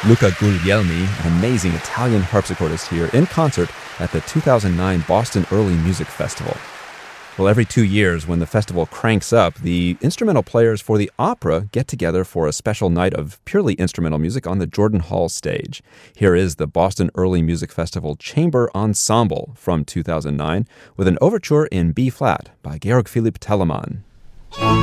Luca Guglielmi, an amazing Italian harpsichordist here in concert at the 2009 Boston Early Music Festival. Well, every 2 years when the festival cranks up, the instrumental players for the opera get together for a special night of purely instrumental music on the Jordan Hall stage. Here is the Boston Early Music Festival Chamber Ensemble from 2009 with an overture in B-flat by Georg Philipp Telemann.